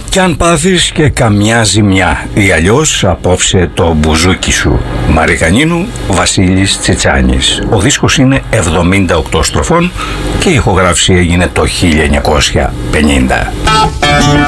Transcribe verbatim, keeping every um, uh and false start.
Κι αν πάθεις και καμιά ζημιά ή αλλιώς απόψε το μπουζούκι σου. Μαρικανίνου, Βασίλης Τσιτσάνης. Ο δίσκος είναι εβδομήντα οκτώ στροφών και η ηχογράφηση έγινε το χίλια εννιακόσια πενήντα.